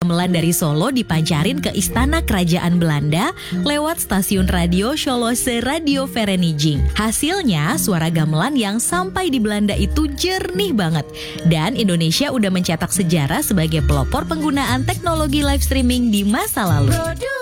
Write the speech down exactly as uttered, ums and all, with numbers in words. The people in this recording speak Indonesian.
Gamelan dari Solo dipancarin ke istana kerajaan Belanda lewat stasiun radio Scholose Radio Vereniging. Hasilnya suara gamelan yang sampai di Belanda itu jernih banget. Dan Indonesia udah mencetak sejarah sebagai pelopor penggunaan teknologi live streaming di masa lalu.